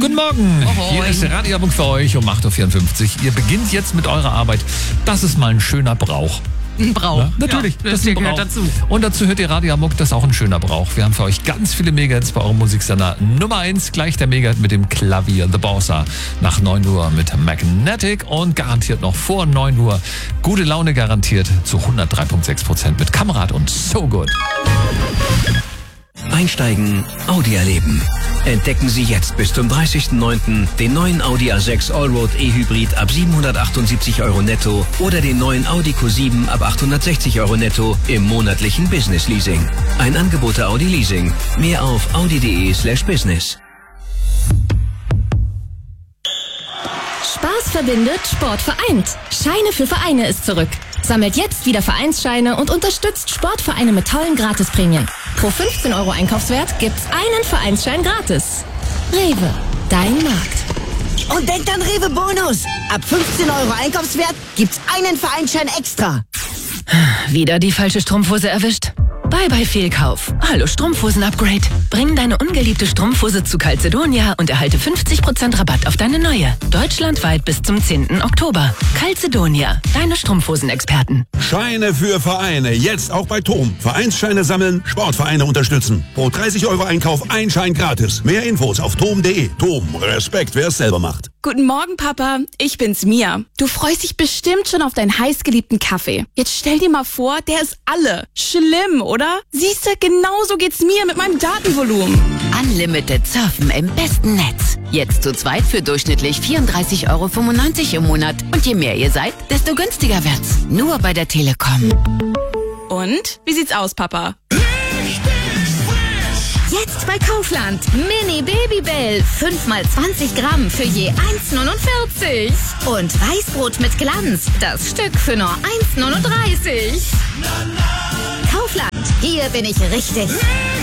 Guten Morgen. Moin. Hier ist der Radiowerbung für euch um 8.54 Uhr. Ihr beginnt jetzt mit eurer Arbeit. Das ist mal ein schöner Brauch. Ein Brauch. Ja, natürlich, Ja, das ist ein gehört Brauch. dazu. Und dazu hört ihr Radioamok, das ist auch ein schöner Brauch. Wir haben für euch ganz viele Megahits bei eurem Musiksender. Nummer 1, gleich der Megahit mit dem Klavier, The Bossa. Nach 9 Uhr mit Magnetic und garantiert noch vor 9 Uhr. Gute Laune garantiert zu 103,6% mit Kamerad und So Good. Einsteigen, Audi erleben. Entdecken Sie jetzt bis zum 30.09. den neuen Audi A6 Allroad E-Hybrid ab 778 € netto oder den neuen Audi Q7 ab 860 € netto im monatlichen Business Leasing. Ein Angebot der Audi Leasing. Mehr auf audi.de/business. Spaß verbindet, Sport vereint. Scheine für Vereine ist zurück. Sammelt jetzt wieder Vereinsscheine und unterstützt Sportvereine mit tollen Gratisprämien. Pro 15 € Einkaufswert gibt's einen Vereinsschein gratis. Rewe, dein Markt. Und denkt an Rewe Bonus. Ab 15 € Einkaufswert gibt's einen Vereinsschein extra. Wieder die falsche Strumpfhose erwischt? Bye bye Fehlkauf. Hallo Strumpfhosen-Upgrade. Bring deine ungeliebte Strumpfhose zu Calzedonia und erhalte 50% Rabatt auf deine neue. Deutschlandweit bis zum 10. Oktober. Calzedonia, deine Strumpfhosenexperten. Scheine für Vereine, jetzt auch bei TOM. Vereinsscheine sammeln, Sportvereine unterstützen. Pro 30 € Einkauf ein Schein gratis. Mehr Infos auf tom.de. TOM, Respekt, wer es selber macht. Guten Morgen, Papa. Ich bin's, Mia. Du freust dich bestimmt schon auf deinen heißgeliebten Kaffee. Jetzt stell dir mal vor, der ist alle. Schlimm, oder? Siehste, genauso geht's mir mit meinem Datenvolumen. Unlimited Surfen im besten Netz. Jetzt zu zweit für durchschnittlich 34,95 € im Monat. Und je mehr ihr seid, desto günstiger wird's. Nur bei der Telekom. Und? Wie sieht's aus, Papa? Jetzt bei Kaufland. Mini Babybell. 5x20 Gramm für je 1,49. Und Weißbrot mit Glanz. Das Stück für nur 1,39. Kaufland. Hier bin ich richtig.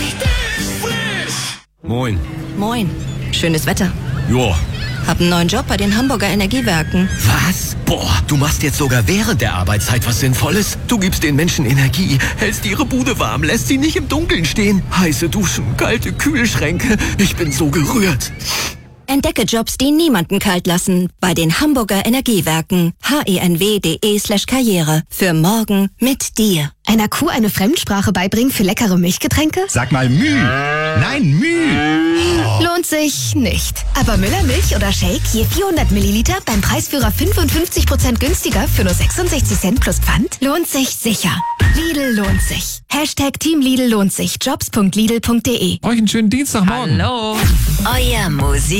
Moin. Moin. Schönes Wetter. Joa. Hab einen neuen Job bei den Hamburger Energiewerken. Was? Boah, du machst jetzt sogar während der Arbeitszeit was Sinnvolles. Du gibst den Menschen Energie, hältst ihre Bude warm, lässt sie nicht im Dunkeln stehen. Heiße Duschen, kalte Kühlschränke. Ich bin so gerührt. Entdecke Jobs, die niemanden kalt lassen. Bei den Hamburger Energiewerken. henw.de/karriere. Für morgen mit dir. Einer Kuh eine Fremdsprache beibringen für leckere Milchgetränke? Sag mal Müh. Nein, Müh. Lohnt sich nicht. Aber Müllermilch oder Shake je 400 Milliliter beim Preisführer 55% günstiger für nur 66 Cent plus Pfand? Lohnt sich sicher. Lidl lohnt sich. Team Lidl lohnt sich. Jobs.lidl.de. Euch einen schönen Dienstagmorgen. Hallo. Euer Musik.